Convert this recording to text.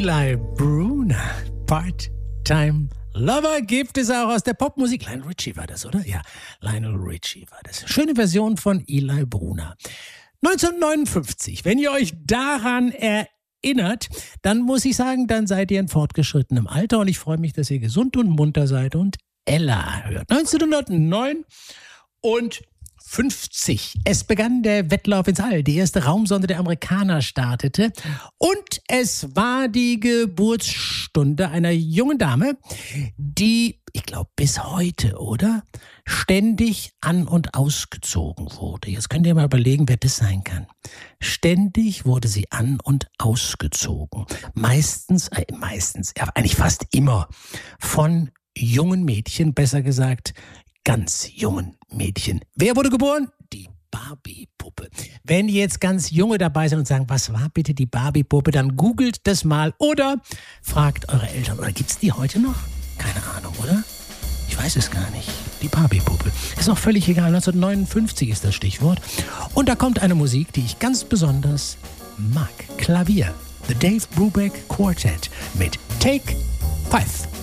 Eli Bruner, Part-Time Lover, gibt es auch aus der Popmusik. Lionel Richie war das, oder? Ja, Lionel Richie war das. Schöne Version von Eli Bruner. 1959, wenn ihr euch daran erinnert, dann muss ich sagen, dann seid ihr in fortgeschrittenem Alter und ich freue mich, dass ihr gesund und munter seid und Ella hört. 1909 und 50. Es begann der Wettlauf ins All. Die erste Raumsonde der Amerikaner startete und es war die Geburtsstunde einer jungen Dame, die, ich glaube bis heute, oder? Ständig an- und ausgezogen wurde. Jetzt könnt ihr mal überlegen, wer das sein kann. Ständig wurde sie an- und ausgezogen. Meistens, ja, eigentlich fast immer von jungen Mädchen, besser gesagt, ganz jungen Mädchen. Wer wurde geboren? Die Barbie-Puppe. Wenn jetzt ganz Junge dabei sind und sagen, was war bitte die Barbie-Puppe, dann googelt das mal oder fragt eure Eltern. Oder gibt's die heute noch? Keine Ahnung, oder? Ich weiß es gar nicht. Die Barbie-Puppe. Ist auch völlig egal. 1959 ist das Stichwort. Und da kommt eine Musik, die ich ganz besonders mag. Klavier. The Dave Brubeck Quartet mit Take 5.